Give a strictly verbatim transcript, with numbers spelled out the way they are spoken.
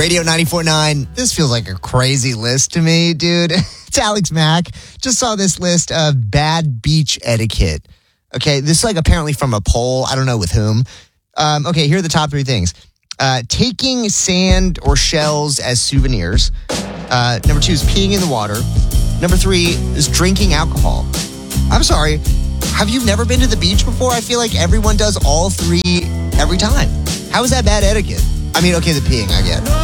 Radio ninety-four point nine. This feels like a crazy list to me, dude. It's Alex Mack. Just saw this list of bad beach etiquette. Okay, this is like apparently from a poll. I don't know with whom. Um, okay, here are the top three things. Uh, taking sand or shells as souvenirs. Uh, number two is peeing in the water. Number three is drinking alcohol. I'm sorry. Have you never been to the beach before? I feel like everyone does all three every time. How is that bad etiquette? I mean, okay, the peeing, I get.